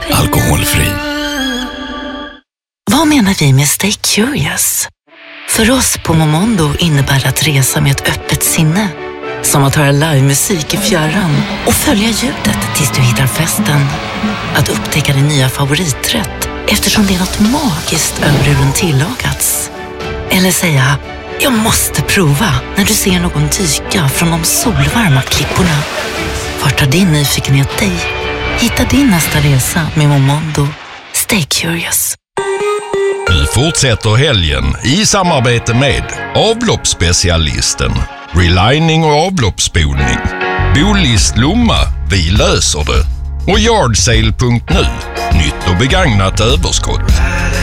Alkoholfri. Vad menar vi med Stay Curious? För oss på Momondo innebär det att resa med ett öppet sinne. Som att höra livemusik i fjärran och följa ljudet tills du hittar festen. Att upptäcka din nya favoriträtt eftersom det är något magiskt över hur den tillagats. Eller säga, jag måste prova när du ser någon dyka från de solvarma klipporna. Vart tar din nyfikenhet dig? Hitta din nästa resa med Momondo. Stay curious. Nu fortsätter helgen i samarbete med avloppsspecialisten, relining och avloppsspolning, Bolist Lomma, vi löser det, och Yardsale.nu, nytt och begagnat överskott.